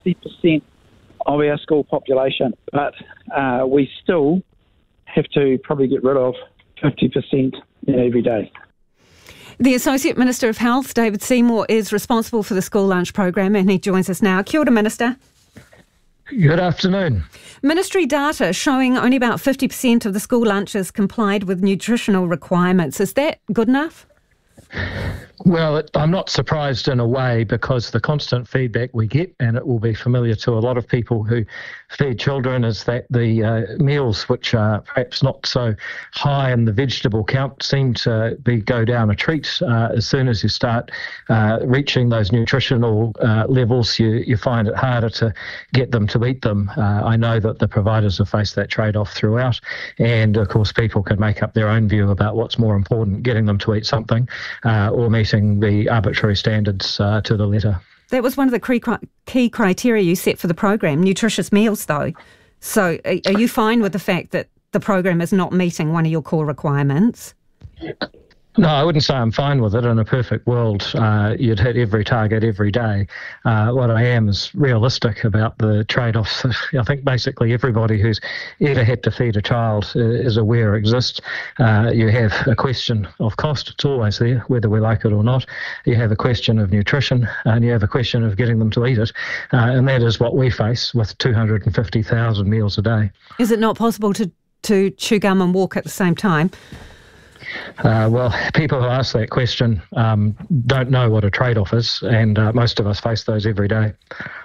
60% of our school population, but we still have to probably get rid of 50% every day. The Associate Minister of Health, David Seymour, is responsible for the school lunch program, and he joins us now. Kia ora, Minister. Good afternoon. Ministry data showing only about 50% of the school lunches complied with nutritional requirements. Is that good enough? Well, I'm not surprised in a way, because the constant feedback we get, and it will be familiar to a lot of people who feed children, is that the meals which are perhaps not so high in the vegetable count seem to go down a treat. As soon as you start reaching those nutritional levels, you find it harder to get them to eat them. I know that the providers have faced that trade-off throughout, and of course people can make up their own view about what's more important, getting them to eat something or meeting the arbitrary standards to the letter. That was one of the key criteria you set for the program, nutritious meals though. So are you fine with the fact that the program is not meeting one of your core requirements? No, I wouldn't say I'm fine with it. In a perfect world, you'd hit every target every day. What I am is realistic about the trade-offs. I think basically everybody who's ever had to feed a child is aware exists. You have a question of cost. It's always there, whether we like it or not. You have a question of nutrition, and you have a question of getting them to eat it. And that is what we face with 250,000 meals a day. Is it not possible to chew gum and walk at the same time? Well, people who ask that question don't know what a trade-off is, and most of us face those every day.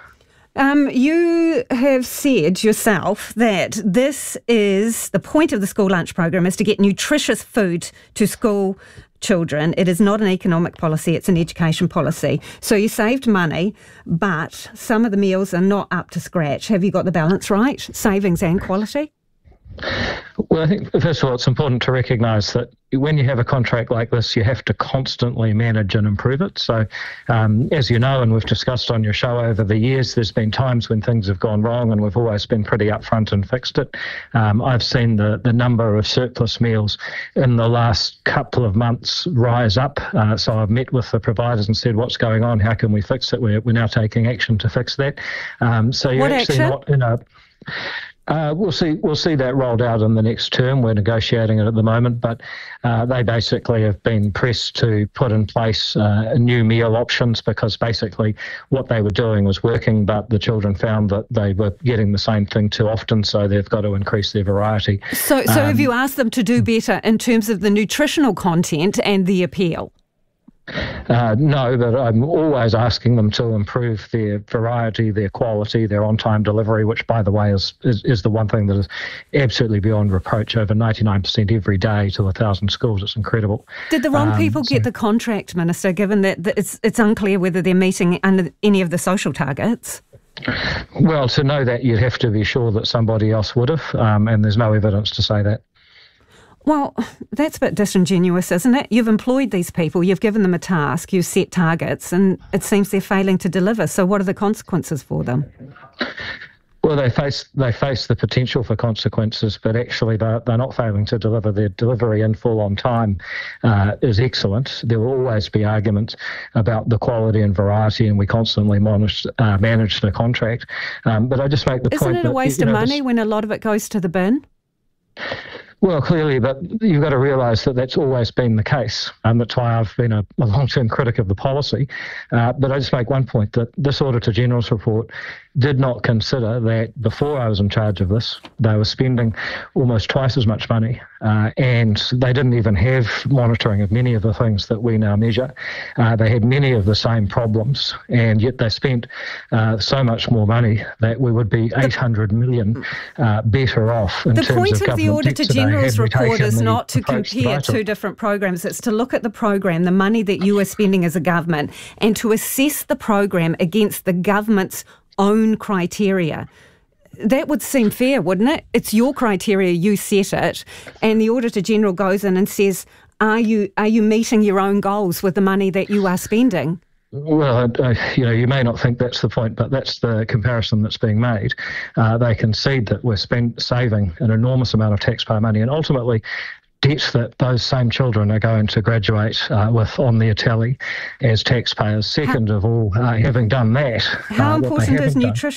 You have said yourself that this is the point of the school lunch program, is to get nutritious food to school children. It is not an economic policy, it's an education policy. So you saved money, but some of the meals are not up to scratch. Have you got the balance right? Savings and quality? Well, I think, first of all, it's important to recognise that when you have a contract like this, you have to constantly manage and improve it. So, as you know, and we've discussed on your show over the years, there's been times when things have gone wrong, and we've always been pretty upfront and fixed it. I've seen the number of surplus meals in the last couple of months rise up. So I've met with the providers and said, what's going on? How can we fix it? We're now taking action to fix that. So you're what actually action? Not in a... We'll see that rolled out in the next term. We're negotiating it at the moment, but they basically have been pressed to put in place new meal options, because basically what they were doing was working, but the children found that they were getting the same thing too often, so they've got to increase their variety. So have you asked them to do better in terms of the nutritional content and the appeal? No, but I'm always asking them to improve their variety, their quality, their on-time delivery, which, by the way, is the one thing that is absolutely beyond reproach. Over 99% every day to 1,000 schools. It's incredible. Did the wrong people get the contract, Minister, given that it's unclear whether they're meeting under any of the social targets? Well, to know that, you'd have to be sure that somebody else would have, and there's no evidence to say that. Well, that's a bit disingenuous, isn't it? You've employed these people, you've given them a task, you've set targets, and it seems they're failing to deliver. So what are the consequences for them? Well, they face the potential for consequences, but actually they're not failing to deliver. Their delivery in full on time is excellent. There will always be arguments about the quality and variety, and we constantly manage the contract. But I just make the point that... Isn't it a waste of money when a lot of it goes to the bin? Well, clearly, but you've got to realise that that's always been the case, and that's why I've been a long-term critic of the policy. But I just make one point, that this Auditor General's report did not consider that before I was in charge of this, they were spending almost twice as much money, and they didn't even have monitoring of many of the things that we now measure. They had many of the same problems, and yet they spent so much more money that we would be 800 million better off in terms of government. The point of the Auditor General's report is not to compare two different programs. It's to look at the program, the money that you are spending as a government, and to assess the program against the government's own criteria. That would seem fair, wouldn't it? It's your criteria, you set it, and the Auditor General goes in and says, are you meeting your own goals with the money that you are spending? Well, you may not think that's the point, but that's the comparison that's being made. They concede that we're saving an enormous amount of taxpayer money, and ultimately debt that those same children are going to graduate with on their tally as taxpayers. Second of all, having done that... How important is nutrition?